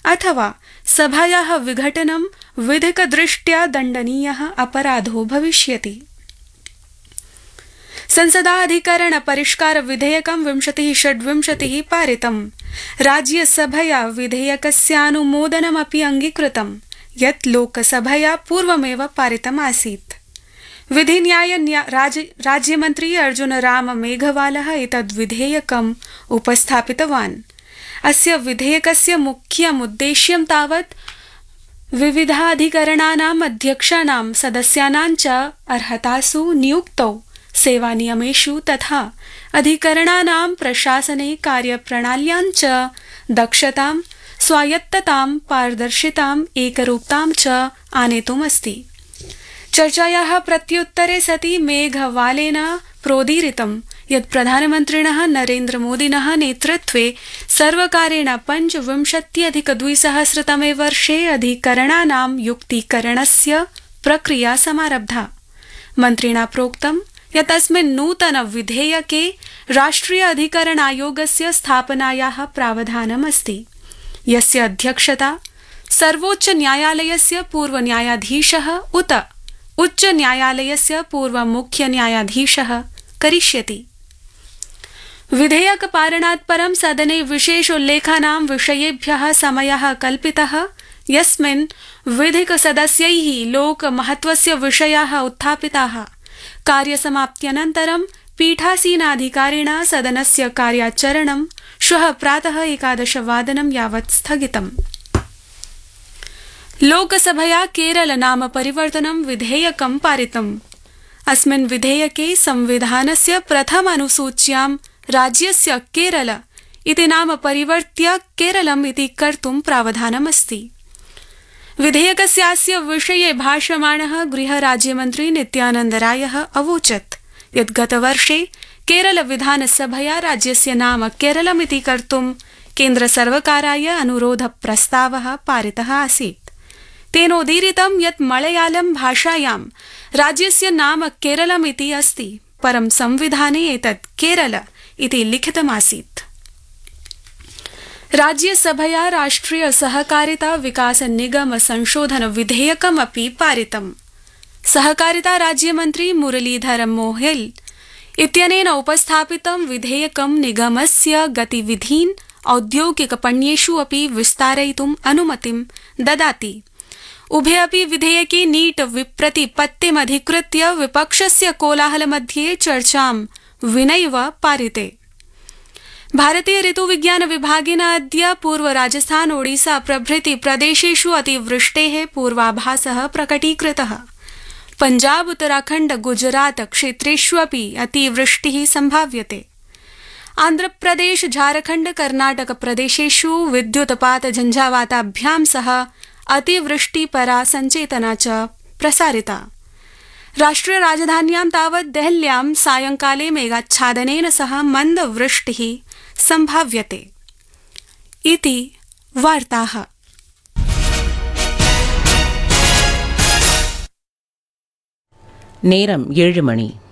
अथवा सभायाः विघटनं विधिकदृष्ट्या दण्डनीयः अपराधो भविष्यति। संसदाधिकरण परिष्कार विधेयकं 2026 पारितम्। राज्यसभया विधेयकस्यानुमोदनमपि अंगीकृतम्, यत् लोकसभया पूर्वमेव पारितम् आसीत्। विधिन्याय राज्यमन्त्री अर्जुन राम मेघवालः एतद् विधेयकम् उपस्थापितवान्। अस्य विधेयकस्य मुख्यम् उद्देश्यं तावत् विविधाधिकरणानाम् अध्यक्षाणां सदस्यानां च अर्हतासु नियुक्तौ सेवानियमेषु तथा अधिकरणानां प्रशासने कार्यप्रणाल्यां च दक्षतां, स्वायत्ततां, पारदर्शिताम्, एकरूपतां च आनेतुमस्ति। चर्चायाः प्रत्युत्तरे सति मेघवालेन प्रोदीरितं यत् प्रधानमन्त्रिणः नरेन्द्रमोदिनः नेतृत्वे सर्वकारेण 25-2020 वर्षे अधिकरणानां युक्तीकरणस्य प्रक्रिया समारब्धा। मन्त्रिणा प्रोक्तं यत् अस्मिन् नूतन विधेयके राष्ट्रिय अधिकरण आयोगस्य स्थापनायाः प्रावधानमस्ति, यस्य अध्यक्षता सर्वोच्च न्यायालयस्य पूर्वन्यायाधीशः उत उच्च न्यायालयस्य पूर्वमुख्यन्यायाधीशः करिष्यति। विधेयक पारणात् परं सदने विशेषोल्लेखानां विषयेभ्यः समयः कल्पितः, यस्मिन् विधिक सदस्यैः लोकमहत्वस्य विषयाः उत्थापिताः। कार्यसमाप्त्यनन्तरं पीठासीनाधिकारिणा सदनस्य कार्याचरणं श्वः प्रातः 11 यावत् स्थगितम्। लोकसभया केरल नाम परिवर्तनं विधेयकं पारितम्। अस्मिन् विधेयके संविधानस्य प्रथम अनुसूच्यां राज्यस्य केरल इति नाम परिवर्त्य केरलम् इति कर्तुं प्रावधानमस्ति। विधेयकस्यास्य विषये भाषमाणः गृहराज्यमन्त्री नित्यानन्द रायः अवोचत् यत् गतवर्षे केरल विधानसभया राज्यस्य नाम केरलमिति कर्तुं केन्द्रसर्वकाराय अनुरोधप्रस्तावः पारितः आसीत्। तेनोदीरितं यत् मलयालम भाषायां राज्यस्य नाम केरलमिति अस्ति, परं संविधाने एतत् केरल इति लिखितमासीत्। राज्यसभया राष्ट्रिय सहकारिता विकास निगम संशोधन विधेयकमपि पारितम्। सहकारिता राज्यमन्त्री मुरलीधर मोहेल इत्यनेन उपस्थापितं विधेयकं निगमस्य गतिविधीन् औद्योगिकपण्येषु अपि विस्तारयितुम् अनुमतिं ददाति। उभे अपि विधेयके नीट विप्रतिपत्तिमधिकृत्य विपक्षस्य कोलाहलमध्ये चर्चां विनैव पारिते। भारतीय ऋतुविज्ञान विभागेन अद्य पूर्व राजस्थान, ओडिशा प्रभृति प्रदेशेषु अतिवृष्टेः पूर्वाभासः प्रकटीकृतः। पंजाब, उत्तराखण्ड, गुजरात क्षेत्रेष्वपि अतिवृष्टिः सम्भाव्यते। आन्ध्रप्रदेश, झारखण्ड, कर्नाटक प्रदेशेषु विद्युत्पात झञ्झावाताभ्यां सह अतिवृष्टिपरा संचेतना च प्रसारिता। राष्ट्रिय राजधान्यां तावत् देहल्यां सायंकाले मेघाच्छादनेन सह मन्दवृष्टिः सम्भाव्यते। इति वार्ताः। நேரம் 7 மணி.